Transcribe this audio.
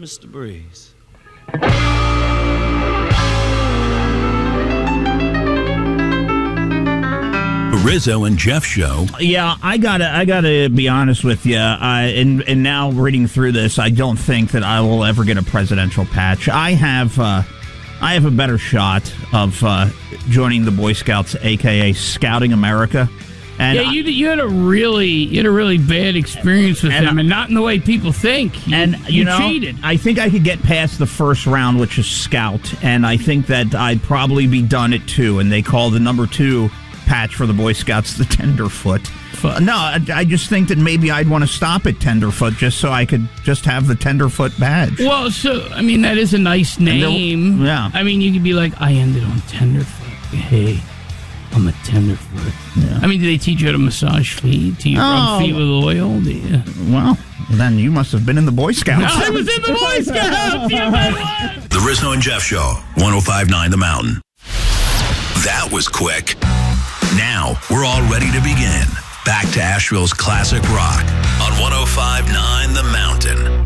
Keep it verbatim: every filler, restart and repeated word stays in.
Mister Breeze. Rizzo and Jeff show. Yeah, I gotta, I gotta be honest with you. I, and and now reading through this, I don't think that I will ever get a presidential patch. I have, uh, I have a better shot of uh, joining the Boy Scouts, aka Scouting America. And yeah, you you had a really you had a really bad experience with and them, I, and not in the way people think. You, and you, you know, cheated. I think I could get past the first round, which is Scout, and I think that I'd probably be done at two. And they call the number two patch for the Boy Scouts the Tenderfoot. Uh, no, I, I just think that maybe I'd want to stop at Tenderfoot just so I could just have the Tenderfoot badge. Well, so I mean that is a nice name. Yeah, I mean you could be like, I ended on Tenderfoot. Hey, I'm a Tenderfoot. Yeah. I mean, do they teach you how to massage feet? Do you Oh. rub feet with oil? Do you? Well, then you must have been in the Boy Scouts. I was in the Boy Scouts. Yes, I was. The Rizzo and Jeff show, one oh five point nine The Mountain. That was quick. Now we're all ready to begin. Back to Asheville's classic rock on one oh five point nine The Mountain.